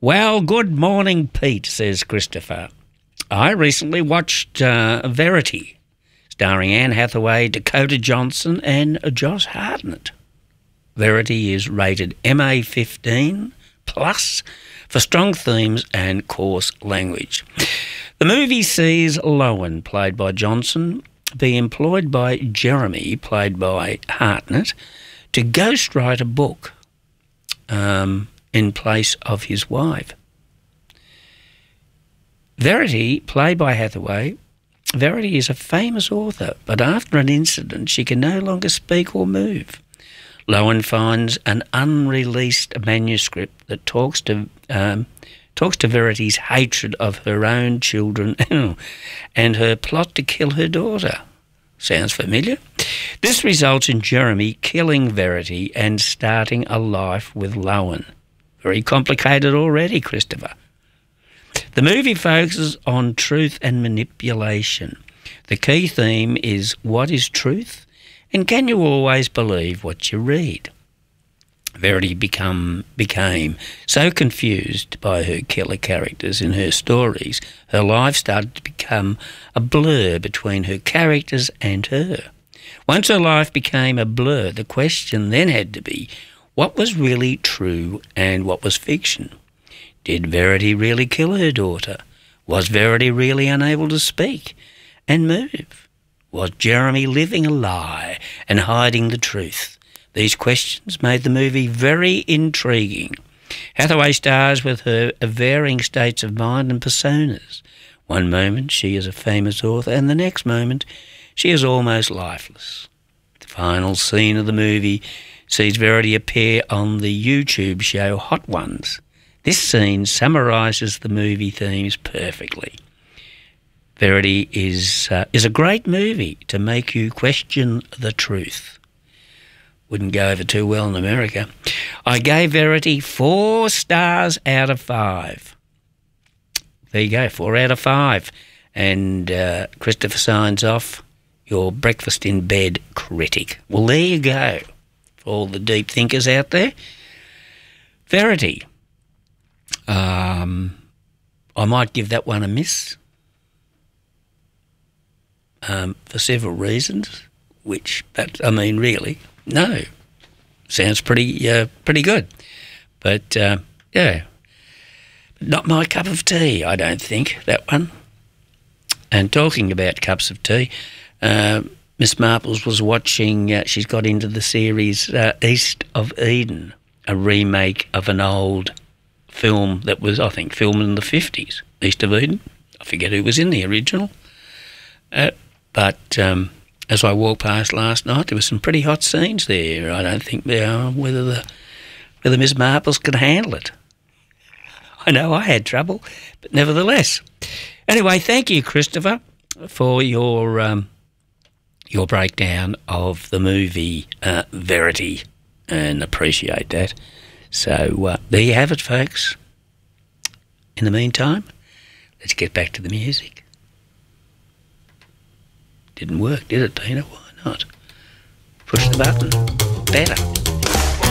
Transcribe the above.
Well, good morning, Pete, says Christopher. I recently watched Verity, starring Anne Hathaway, Dakota Johnson and Josh Hartnett. Verity is rated MA15 plus for strong themes and coarse language. The movie sees Lowen, played by Johnson, be employed by Jeremy, played by Hartnett, to ghostwrite a book in place of his wife. Verity, played by Hathaway, Verity is a famous author, but after an incident she can no longer speak or move. Lowen finds an unreleased manuscript that talks to Verity's hatred of her own children and her plot to kill her daughter. Sounds familiar? This results in Jeremy killing Verity and starting a life with Lowen. Very complicated already, Christopher. The movie focuses on truth and manipulation. The key theme is what is truth and can you always believe what you read? Verity became so confused by her killer characters in her stories, her life started to become a blur between her characters and her. Once her life became a blur, the question then had to be, what was really true and what was fiction? Did Verity really kill her daughter? Was Verity really unable to speak and move? Was Jeremy living a lie and hiding the truth? These questions made the movie very intriguing. Hathaway stars with her varying states of mind and personas. One moment she is a famous author and the next moment she is almost lifeless. The final scene of the movie sees Verity appear on the YouTube show Hot Ones. This scene summarises the movie themes perfectly. Verity is a great movie to make you question the truth. Wouldn't go over too well in America. I gave Verity 4 stars out of 5. There you go, 4 out of 5. And Christopher signs off, your breakfast in bed critic. Well, there you go, for all the deep thinkers out there. Verity. I might give that one a miss for several reasons, really, no. Sounds pretty good. But, yeah, not my cup of tea, I don't think, that one. And talking about cups of tea, Miss Marples was watching, she's got into the series East of Eden, a remake of an old film that was, I think, filmed in the 50s, East of Eden. I forget who was in the original. But as I walked past last night, there were some pretty hot scenes there. I don't think whether Miss Marples could handle it. I know I had trouble, but nevertheless. Anyway, thank you, Christopher, for your breakdown of the movie Verity, and appreciate that. So there you have it, folks. In the meantime, let's get back to the music. Didn't work, did it, Peter? Why not? Push the button. Better.